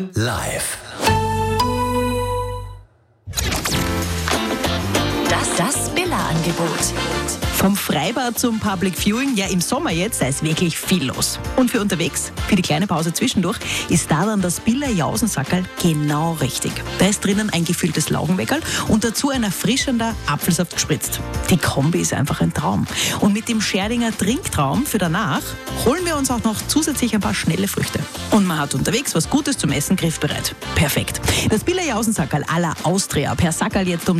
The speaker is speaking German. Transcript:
live. Das Billa-Angebot. Vom Freibad zum Public Viewing, ja im Sommer jetzt, da ist wirklich viel los. Und für unterwegs, für die kleine Pause zwischendurch, ist da dann das Billa Jausensackerl genau richtig. Da ist drinnen ein gefülltes Laugenweckerl und dazu ein erfrischender Apfelsaft gespritzt. Die Kombi ist einfach ein Traum. Und mit dem Scherdinger Trinktraum für danach holen wir uns auch noch zusätzlich ein paar schnelle Früchte. Und man hat unterwegs was Gutes zum Essen griffbereit. Perfekt. Das Billa Jausensackerl à la Austria per Sackerl jetzt um